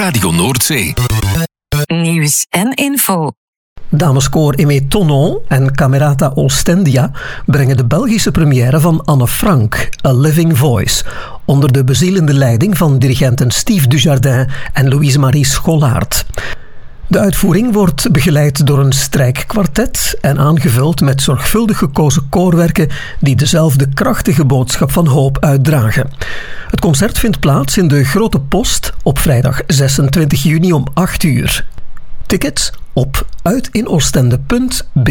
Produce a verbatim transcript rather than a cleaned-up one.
Radio Noordzee. Nieuws en info. Dameskoor Aimé Tonon en Camerata Ostendia brengen de Belgische première van Anne Frank, A Living Voice, onder de bezielende leiding van dirigenten Steve Dujardin en Louise-Marie Schollaert. De uitvoering wordt begeleid door een strijkkwartet en aangevuld met zorgvuldig gekozen koorwerken die dezelfde krachtige boodschap van hoop uitdragen. Het concert vindt plaats in de Grote Post op vrijdag zesentwintig juni om acht uur. Tickets op uitinoostende punt b